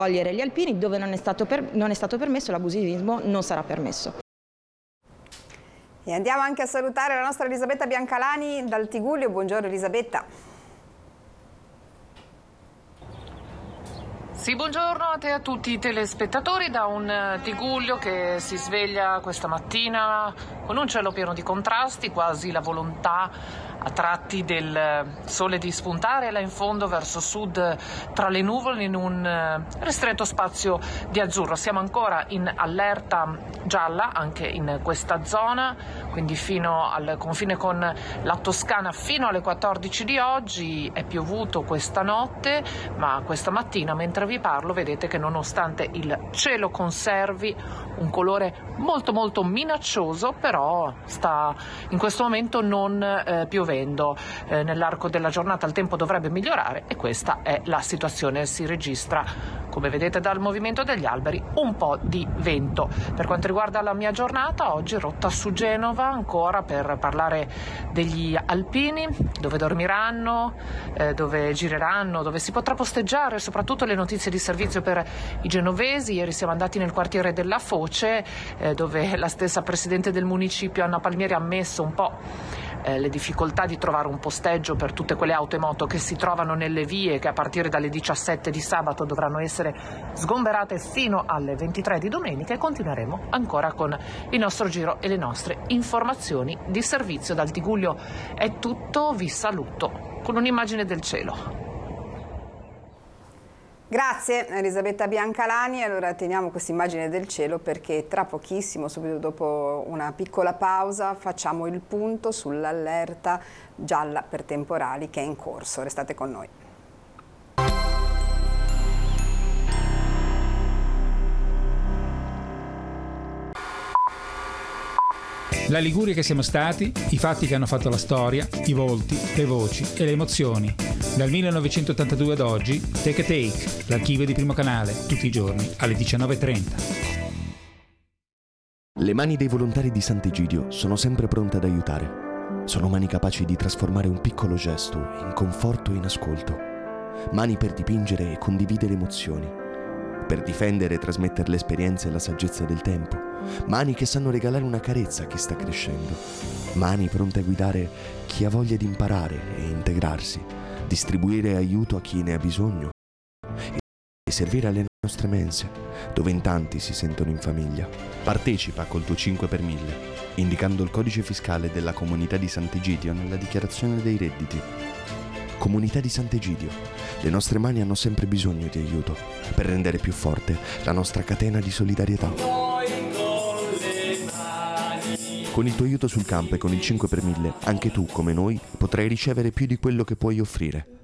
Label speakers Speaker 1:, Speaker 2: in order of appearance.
Speaker 1: Togliere gli alpini dove non è stato permesso, l'abusivismo non sarà permesso.
Speaker 2: E andiamo anche a salutare la nostra Elisabetta Biancalani dal Tigullio. Buongiorno Elisabetta.
Speaker 3: Sì, buongiorno a te e a tutti i telespettatori da un Tigullio che si sveglia questa mattina con un cielo pieno di contrasti, quasi la volontà a tratti del sole di spuntare là in fondo verso sud tra le nuvole in un ristretto spazio di azzurro. Siamo ancora in allerta gialla anche in questa zona, quindi fino al confine con la Toscana fino alle 14 di oggi. È piovuto questa notte, ma questa mattina mentre vi parlo vedete che nonostante il cielo conservi un colore molto minaccioso, però sta in questo momento non piovendo. Nell'arco della giornata il tempo dovrebbe migliorare e questa è la situazione. Si registra, come vedete dal movimento degli alberi, un po' di vento. Per quanto riguarda la mia giornata, oggi rotta su Genova ancora per parlare degli alpini, dove dormiranno, dove gireranno, dove si potrà posteggiare, soprattutto le notizie di servizio per i genovesi. Ieri siamo andati nel quartiere della Foce, dove la stessa presidente del municipio Anna Palmieri ha ammesso un po' le difficoltà di trovare un posteggio per tutte quelle auto e moto che si trovano nelle vie, che a partire dalle 17 di sabato dovranno essere sgomberate fino alle 23 di domenica. E continueremo ancora con il nostro giro e le nostre informazioni di servizio. Dal Tigullio è tutto, vi saluto con un'immagine del cielo.
Speaker 2: Grazie Elisabetta Biancalani. Allora teniamo questa immagine del cielo perché tra pochissimo, subito dopo una piccola pausa, facciamo il punto sull'allerta gialla per temporali che è in corso. Restate con noi.
Speaker 4: La Liguria che siamo stati, i fatti che hanno fatto la storia, i volti, le voci e le emozioni. Dal 1982 ad oggi, Take a Take, l'archivio di Primo Canale, tutti i giorni alle 19:30.
Speaker 5: Le mani dei volontari di Sant'Egidio sono sempre pronte ad aiutare. Sono mani capaci di trasformare un piccolo gesto in conforto e in ascolto. Mani per dipingere e condividere emozioni. Per difendere e trasmettere l'esperienza e la saggezza del tempo. Mani che sanno regalare una carezza a chi sta crescendo. Mani pronte a guidare chi ha voglia di imparare e integrarsi, distribuire aiuto a chi ne ha bisogno e servire alle nostre mense, dove in tanti si sentono in famiglia. Partecipa col tuo 5 per 1000, indicando il codice fiscale della comunità di Sant'Egidio nella dichiarazione dei redditi. Comunità di Sant'Egidio, le nostre mani hanno sempre bisogno di aiuto per rendere più forte la nostra catena di solidarietà. Con il tuo aiuto sul campo e con il 5 per 1000, anche tu, come noi, potrai ricevere più di quello che puoi offrire.